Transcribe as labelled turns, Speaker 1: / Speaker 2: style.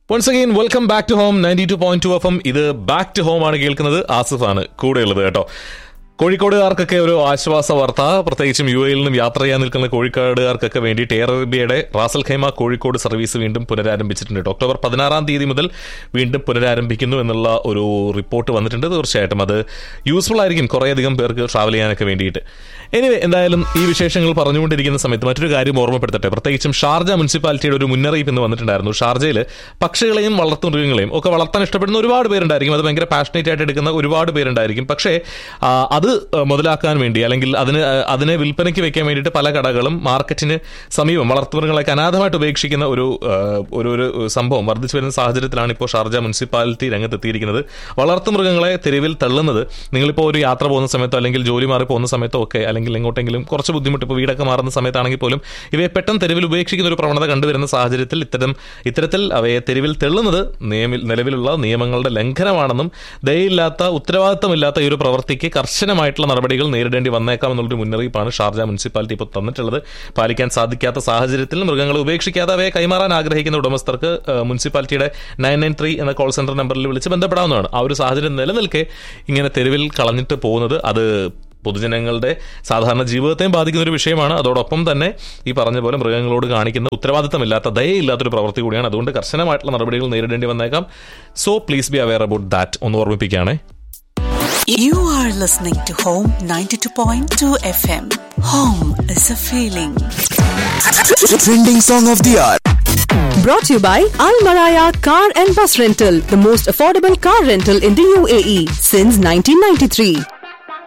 Speaker 1: Once again, welcome back to home 92.2 FM. ഇത് back to home ആണ് കേൾക്കുന്നത്. ആസിഫാണ് കൂടെയുള്ളത് കേട്ടോ. കോഴിക്കോടുകാർക്കൊക്കെ ഒരു ആശ്വാസ വാർത്ത, പ്രത്യേകിച്ചും യു എയിൽ നിന്നും യാത്ര ചെയ്യാൻ നിൽക്കുന്ന കോഴിക്കോടുകാർക്കൊക്കെ വേണ്ടിയിട്ട് എയർ അറേബ്യയുടെ റാസൽ ഖൈമ കോഴിക്കോട് സർവീസ് വീണ്ടും പുനരാരംഭിച്ചിട്ടുണ്ട്. ഒക്ടോബർ 16 മുതൽ വീണ്ടും പുനരാരംഭിക്കുന്നു എന്നുള്ള ഒരു റിപ്പോർട്ട് വന്നിട്ടുണ്ട്. തീർച്ചയായിട്ടും അത് യൂസ്ഫുൾ ആയിരിക്കും കുറേയധികം പേർക്ക് ട്രാവൽ ചെയ്യാനൊക്കെ വേണ്ടിയിട്ട്. എനിവേ, എന്തായാലും ഈ വിശേഷങ്ങൾ പറഞ്ഞുകൊണ്ടിരിക്കുന്ന സമയത്ത് മറ്റൊരു കാര്യം ഓർമ്മപ്പെടുത്തട്ടെ. പ്രത്യേകിച്ചും ഷാർജ മുനിസിപ്പാലിറ്റിയുടെ ഒരു മുന്നറിയിപ്പ് ഇന്ന് വന്നിട്ടുണ്ടായിരുന്നു. ഷാർജയിൽ പക്ഷികളെയും വളർത്തുമൃഗങ്ങളെയും ഒക്കെ വളർത്താൻ ഇഷ്ടപ്പെടുന്ന ഒരുപാട് പേരുണ്ടായിരിക്കും. അത് ഭയങ്കര പാഷനേറ്റ് ആയിട്ട് എടുക്കുന്ന ഒരുപാട് പേരുണ്ടായിരിക്കും. പക്ഷേ അത് മുതലാക്കാൻ വേണ്ടി അല്ലെങ്കിൽ അതിനെ വിൽപ്പനയ്ക്ക് വെക്കാൻ വേണ്ടിയിട്ട് പല കടകളും മാർക്കറ്റിന് സമീപം വളർത്തുമൃഗങ്ങളെ അനാഥമായിട്ട് ഉപേക്ഷിക്കുന്ന ഒരു സംഭവം വർദ്ധിച്ചു വരുന്ന സാഹചര്യത്തിലാണ് ഇപ്പോൾ ഷാർജ മുനിസിപ്പാലിറ്റി രംഗത്തെത്തിയിരിക്കുന്നത്. വളർത്തുമൃഗങ്ങളെ തെരുവിൽ തള്ളുന്നത്, നിങ്ങളിപ്പോൾ ഒരു യാത്ര പോകുന്ന സമയത്തോ അല്ലെങ്കിൽ ജോലി മാറി പോകുന്ന സമയത്തോ ഒക്കെ, അല്ലെങ്കിൽ എങ്ങോട്ടെങ്കിലും കുറച്ച് ബുദ്ധിമുട്ട്, ഇപ്പോൾ വീടൊക്കെ മാറുന്ന സമയത്താണെങ്കിൽ പോലും ഇവയെ പെട്ടെന്ന് തെരുവിൽ ഉപേക്ഷിക്കുന്ന ഒരു പ്രവണത കണ്ടുവരുന്ന സാഹചര്യത്തിൽ ഇത്തരത്തിൽ അവയെ തെരുവിൽ തള്ളുന്നത് നിലവിലുള്ള നിയമങ്ങളുടെ ലംഘനമാണെന്നും ദയയില്ലാത്ത ഉത്തരവാദിത്തമില്ലാത്ത ഈ ഒരു പ്രവൃത്തിക്ക് കർശനമായിട്ടുള്ള നടപടികൾ നേരിടേണ്ടി വന്നേക്കാം എന്നുള്ളൊരു മുന്നറിയിപ്പാണ് ഷാർജ മുനിസിപ്പാലിറ്റി ഇപ്പോൾ തന്നിട്ടുള്ളത്. പാലിക്കാൻ സാധിക്കാത്ത സാഹചര്യത്തിൽ മൃഗങ്ങളെ ഉപേക്ഷിക്കാതെ അവയെ കൈമാറാൻ ആഗ്രഹിക്കുന്ന ഉടമസ്ഥർക്ക് മുനിസിപ്പാലിറ്റിയുടെ 993 എന്ന കോൾ സെന്റർ നമ്പറിൽ വിളിച്ച് ബന്ധപ്പെടാവുന്നതാണ്. ആ ഒരു സാഹചര്യം നിലനിൽക്കെ ഇങ്ങനെ തെരുവിൽ കളഞ്ഞിട്ട് പോകുന്നത് അത് പൊതുജനങ്ങളുടെ സാധാരണ ജീവിതത്തെയും ബാധിക്കുന്ന ഒരു വിഷയമാണ്. അതോടൊപ്പം തന്നെ ഈ പറഞ്ഞ പോലെ മൃഗങ്ങളോട് കാണിക്കുന്ന ഉത്തരവാദിത്തമില്ലാത്ത, ദയയില്ലാത്തൊരു പ്രവൃത്തി കൂടിയാണ്. അതുകൊണ്ട് കർശനമായിട്ടുള്ള നടപടികൾ നേരിടേണ്ടി വന്നേക്കാം. So please be aware about that. ഒന്ന് ഓർമ്മിപ്പിക്കുകയാണേ.
Speaker 2: You are listening to Home 92.2 FM. Home is a feeling.
Speaker 3: Trending song of the hour.
Speaker 4: Brought to you by Al Maraya Car and Bus Rental, the most affordable car rental in the UAE since 1993.